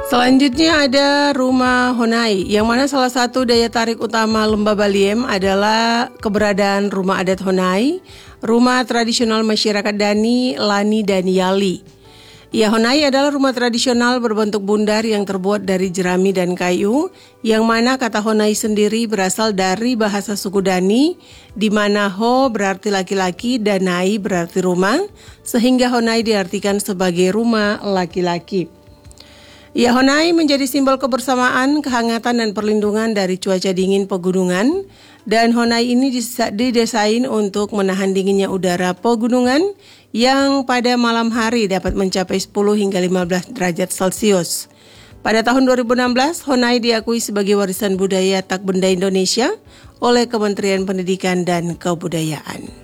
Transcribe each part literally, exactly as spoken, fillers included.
Selanjutnya ada Rumah Honai, yang mana salah satu daya tarik utama Lembah Baliem adalah keberadaan rumah adat Honai, rumah tradisional masyarakat Dani, Lani, dan Yali. Ya, Honai adalah rumah tradisional berbentuk bundar yang terbuat dari jerami dan kayu, yang mana kata Honai sendiri berasal dari bahasa suku Dani, di mana Ho berarti laki-laki dan Nai berarti rumah, sehingga Honai diartikan sebagai rumah laki-laki. Ya, Honai menjadi simbol kebersamaan, kehangatan, dan perlindungan dari cuaca dingin pegunungan. Dan Honai ini didesain untuk menahan dinginnya udara pegunungan yang pada malam hari dapat mencapai sepuluh hingga lima belas derajat Celcius. Pada tahun dua ribu enam belas, Honai diakui sebagai warisan budaya tak benda Indonesia oleh Kementerian Pendidikan dan Kebudayaan.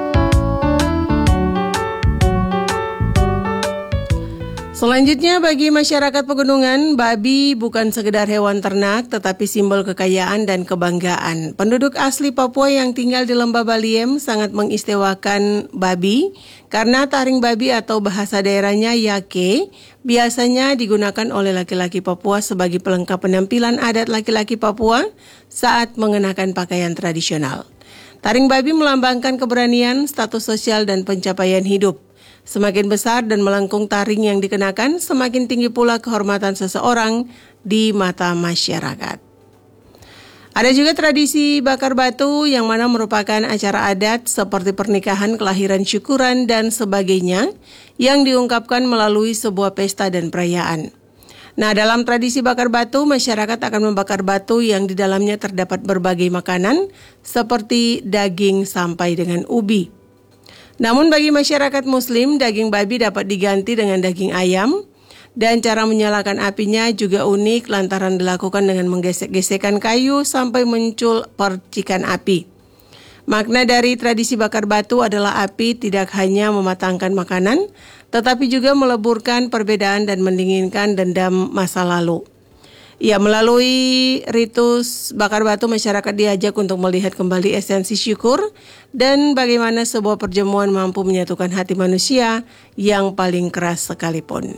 Selanjutnya, bagi masyarakat pegunungan, babi bukan sekedar hewan ternak, tetapi simbol kekayaan dan kebanggaan. Penduduk asli Papua yang tinggal di Lembah Baliem sangat mengistimewakan babi, karena taring babi atau bahasa daerahnya yake, biasanya digunakan oleh laki-laki Papua sebagai pelengkap penampilan adat laki-laki Papua saat mengenakan pakaian tradisional. Taring babi melambangkan keberanian, status sosial, dan pencapaian hidup. Semakin besar dan melengkung taring yang dikenakan, semakin tinggi pula kehormatan seseorang di mata masyarakat. Ada juga tradisi bakar batu yang mana merupakan acara adat seperti pernikahan, kelahiran, syukuran, dan sebagainya yang diungkapkan melalui sebuah pesta dan perayaan. Nah, dalam tradisi bakar batu, masyarakat akan membakar batu yang di dalamnya terdapat berbagai makanan seperti daging sampai dengan ubi. Namun bagi masyarakat muslim, daging babi dapat diganti dengan daging ayam, dan cara menyalakan apinya juga unik lantaran dilakukan dengan menggesek-gesekkan kayu sampai muncul percikan api. Makna dari tradisi bakar batu adalah api tidak hanya mematangkan makanan, tetapi juga meleburkan perbedaan dan mendinginkan dendam masa lalu. Ya, melalui ritus bakar batu, masyarakat diajak untuk melihat kembali esensi syukur dan bagaimana sebuah perjamuan mampu menyatukan hati manusia yang paling keras sekalipun.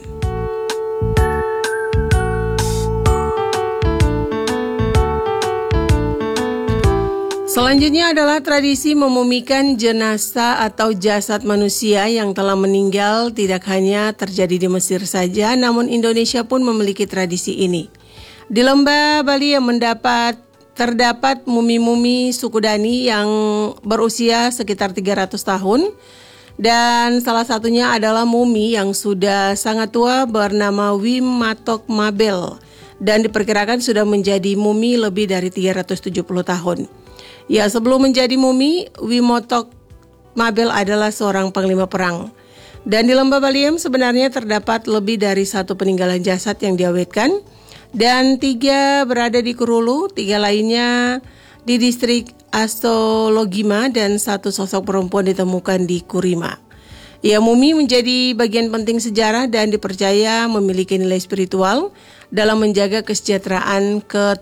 Selanjutnya adalah tradisi memumikan jenazah atau jasad manusia yang telah meninggal. Tidak hanya terjadi di Mesir saja, namun Indonesia pun memiliki tradisi ini. Di Lembah Bali yang mendapat terdapat mumi-mumi suku Dani yang berusia sekitar tiga ratus tahun, dan salah satunya adalah mumi yang sudah sangat tua bernama Wimatok Mabel, dan diperkirakan sudah menjadi mumi lebih dari tiga ratus tujuh puluh tahun. Ya, sebelum menjadi mumi, Wimatok Mabel adalah seorang panglima perang. Dan di Lembah Baliem sebenarnya terdapat lebih dari satu peninggalan jasad yang diawetkan, dan tiga berada di Kurulu, tiga lainnya di distrik Astologima, dan satu sosok perempuan ditemukan di Kurima. Ya, mumi menjadi bagian penting sejarah dan dipercaya memiliki nilai spiritual dalam menjaga kesejahteraan